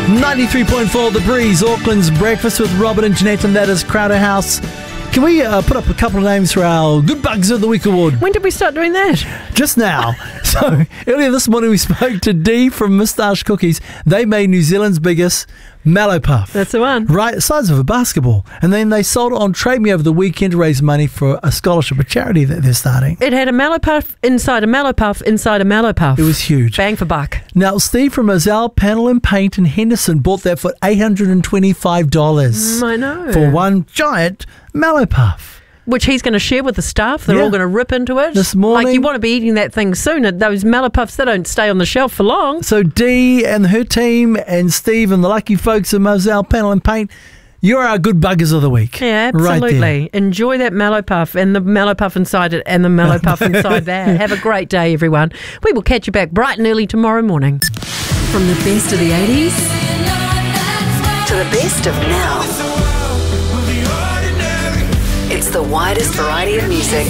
93.4 The Breeze, Auckland's Breakfast with Robin and Jeanette, and that is Crowder House. Can we put up a couple of names for our Good Bugs of the Week award? When did we start doing that? Just now. So earlier this morning we spoke to Dee from Moustache Cookies. They made New Zealand's biggest Mallow Puff. That's the one. Right, the size of a basketball. And then they sold it on Trade Me over the weekend to raise money for a scholarship, a charity that they're starting. It had a Mallow Puff inside a Mallow Puff inside a Mallow Puff. It was huge. Bang for buck. Now, Steve from Mozelle Panel and Paint in Henderson bought that for $825. I know. For one giant Mallow Puff. Which he's going to share with the staff. They're all going to rip into it. This morning. Like, you want to be eating that thing soon. Those Mallow Puffs, they don't stay on the shelf for long. So Dee and her team and Steve and the lucky folks at Mozelle Panel and Paint, you're our good buggers of the week. Yeah, absolutely. Right, enjoy that Mallow Puff and the Mallow Puff inside it and the Mallow Puff inside that. Have a great day, everyone. We will catch you back bright and early tomorrow morning. From the best of the 80s to the best of now. It's the widest variety of music.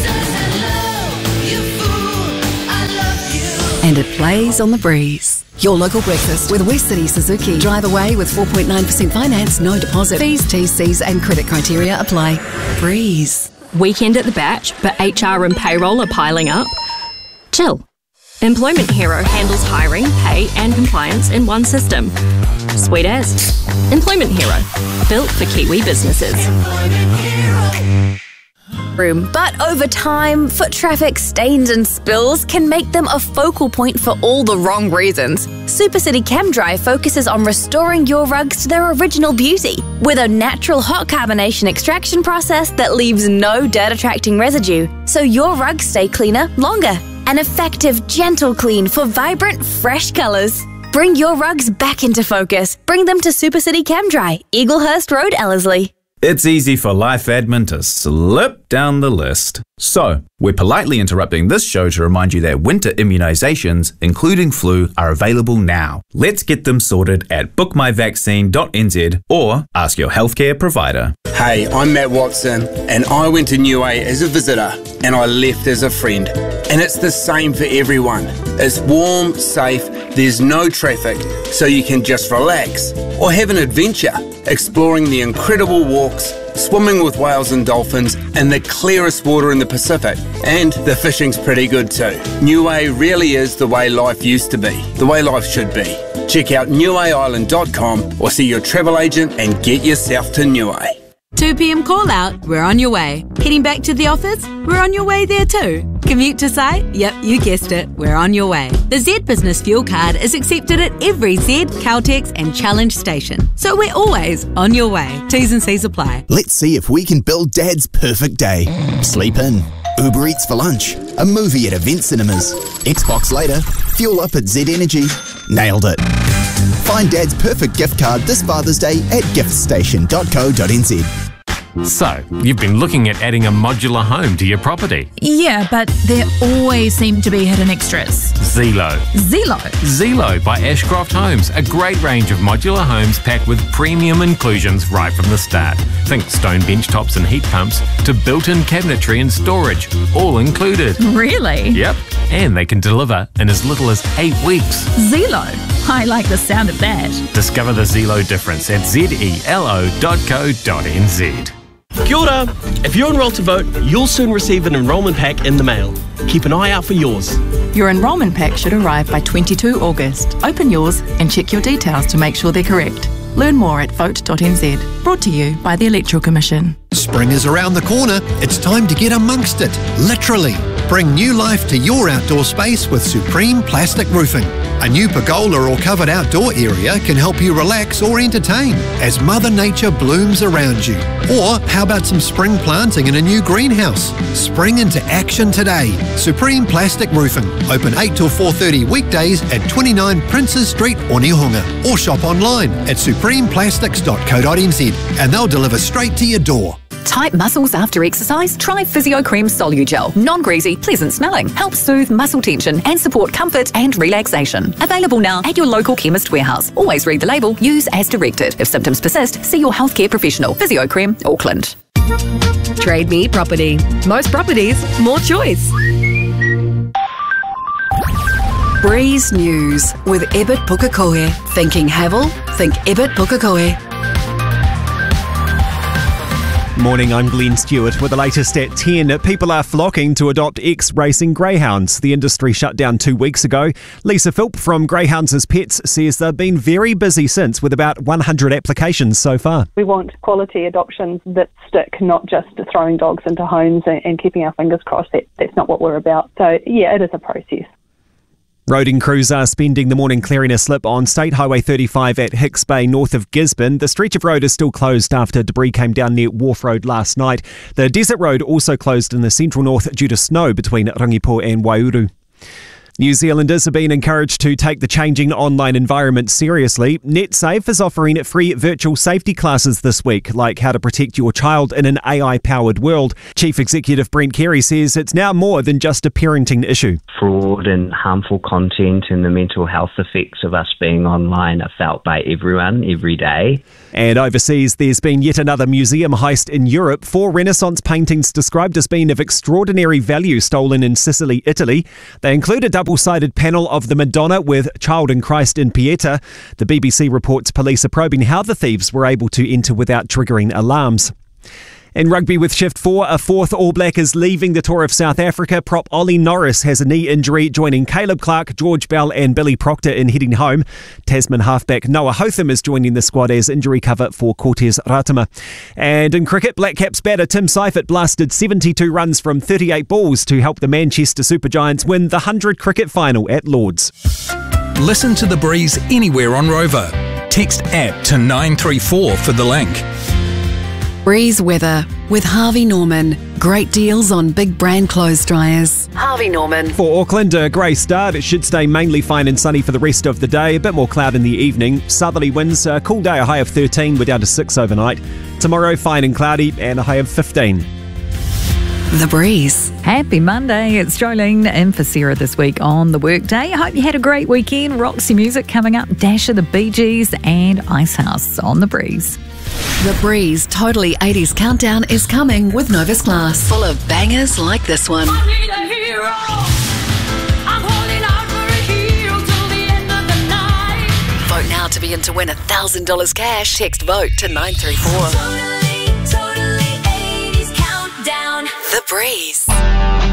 And it plays on the Breeze. Your local breakfast with West City Suzuki. Drive away with 4.9% finance, no deposit. Fees, TCs and credit criteria apply. Breeze. Weekend at the batch, but HR and payroll are piling up? Chill. Employment Hero handles hiring, pay and compliance in one system. Sweet as. Employment Hero. Built for Kiwi businesses. But over time, foot traffic, stains and spills can make them a focal point for all the wrong reasons. Supercity ChemDry focuses on restoring your rugs to their original beauty with a natural hot carbonation extraction process that leaves no dirt-attracting residue, so your rugs stay cleaner longer. An effective, gentle clean for vibrant, fresh colours. Bring your rugs back into focus. Bring them to Supercity ChemDry, Eaglehurst Road, Ellerslie. It's easy for life admin to slip down the list. So, we're politely interrupting this show to remind you that winter immunisations, including flu, are available now. Let's get them sorted at bookmyvaccine.nz or ask your healthcare provider. Hey, I'm Matt Watson, and I went to Niue as a visitor, and I left as a friend. And it's the same for everyone. It's warm, safe, there's no traffic, so you can just relax or have an adventure, exploring the incredible walks, swimming with whales and dolphins in the clearest water in the Pacific. And the fishing's pretty good too. Niue really is the way life used to be, the way life should be. Check out niueisland.com or see your travel agent and get yourself to Niue. 2 p.m. call out, we're on your way. Heading back to the office, we're on your way there too. Commute to site? Yep, you guessed it, we're on your way. The Z Business Fuel Card is accepted at every Z, Caltex and Challenge station. So we're always on your way. T's and C's apply. Let's see if we can build Dad's perfect day. Sleep in, Uber Eats for lunch, a movie at Event Cinemas, Xbox later, fuel up at Z Energy. Nailed it. Find Dad's perfect gift card this Father's Day at giftstation.co.nz. So, you've been looking at adding a modular home to your property. Yeah, but there always seem to be hidden extras. Zelo. Zelo by Ashcroft Homes. A great range of modular homes packed with premium inclusions right from the start. Think stone bench tops and heat pumps to built-in cabinetry and storage, all included. Really? Yep. And they can deliver in as little as 8 weeks. Zelo. I like the sound of that. Discover the Zelo difference at zelo.co.nz. Kia ora. If you're enrolled to vote, you'll soon receive an enrolment pack in the mail. Keep an eye out for yours. Your enrolment pack should arrive by 22 August. Open yours and check your details to make sure they're correct. Learn more at vote.nz. Brought to you by the Electoral Commission. Spring is around the corner. It's time to get amongst it, literally. Bring new life to your outdoor space with Supreme Plastic Roofing. A new pergola or covered outdoor area can help you relax or entertain as Mother Nature blooms around you. Or how about some spring planting in a new greenhouse? Spring into action today. Supreme Plastic Roofing. Open 8 till 4:30 weekdays at 29 Princes Street, Onehunga. Or shop online at supremeplastics.co.nz and they'll deliver straight to your door. Tight muscles after exercise? Try Physio Cream Solugel. Non-greasy, pleasant smelling. Helps soothe muscle tension and support comfort and relaxation. Available now at your local chemist warehouse. Always read the label. Use as directed. If symptoms persist, see your healthcare professional. Physio Cream, Auckland. Trade Me Property. Most properties, more choice. Breeze News with Ebert Pukekohe. Thinking Havel? Think Ebert Pukekohe. Morning, I'm Glenn Stewart with the latest at 10. People are flocking to adopt ex-racing greyhounds. The industry shut down 2 weeks ago. Lisa Philp from Greyhounds as Pets says they've been very busy since, with about 100 applications so far. We want quality adoptions that stick, not just throwing dogs into homes and keeping our fingers crossed. That's not what we're about. So, yeah, it is a process. Roading crews are spending the morning clearing a slip on State Highway 35 at Hicks Bay, north of Gisborne. The stretch of road is still closed after debris came down near Wharf Road last night. The Desert Road also closed in the central north due to snow between Rangipo and Waiouru. New Zealanders are being encouraged to take the changing online environment seriously. NetSafe is offering free virtual safety classes this week, like how to protect your child in an AI-powered world. Chief Executive Brent Carey says it's now more than just a parenting issue. Fraud and harmful content and the mental health effects of us being online are felt by everyone every day. And overseas, there's been yet another museum heist in Europe. 4 Renaissance paintings described as being of extraordinary value stolen in Sicily, Italy. They include a double-sided panel of the Madonna with Child and Christ in Pieta. The BBC reports police are probing how the thieves were able to enter without triggering alarms. In rugby with Shift 4, a fourth All Black is leaving the tour of South Africa. Prop Ollie Norris has a knee injury, joining Caleb Clark, George Bell and Billy Proctor in heading home. Tasman halfback Noah Hotham is joining the squad as injury cover for Cortez Ratama. And in cricket, Black Caps batter Tim Seifert blasted 72 runs from 38 balls to help the Manchester Supergiants win the 100 cricket final at Lords. Listen to The Breeze anywhere on Rover. Text app to 934 for the link. Breeze weather with Harvey Norman. Great deals on big brand clothes dryers. Harvey Norman. For Auckland, a grey start. It should stay mainly fine and sunny for the rest of the day. A bit more cloud in the evening. Southerly winds, a cool day, a high of 13. We're down to 6 overnight. Tomorrow, fine and cloudy and a high of 15. The Breeze. Happy Monday. It's Jolene in for Sarah this week on the workday. I hope you had a great weekend. Roxy music coming up. Dash of the Bee Gees and Icehouse on The Breeze. The Breeze Totally 80s Countdown is coming with Novus Glass. Full of bangers like this one. I need a hero. I'm holding out for a hero till the end of the night. Vote now to be in to win $1,000 cash. Text VOTE to 934. Totally 80s Countdown. The Breeze.